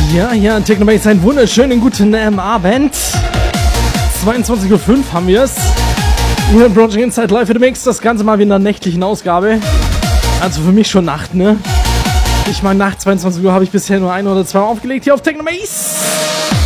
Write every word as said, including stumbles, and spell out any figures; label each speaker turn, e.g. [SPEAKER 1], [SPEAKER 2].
[SPEAKER 1] Ja, ja, Technobase, einen wunderschönen guten ähm, Abend. zweiundzwanzig Uhr fünf haben wir es. Hier im Project Inside Live in the Mix, das Ganze mal wie in einer nächtlichen Ausgabe. Also für mich schon Nacht, ne? Ich meine, nach zweiundzwanzig Uhr habe ich bisher nur ein oder zwei Mal aufgelegt hier auf Technobase.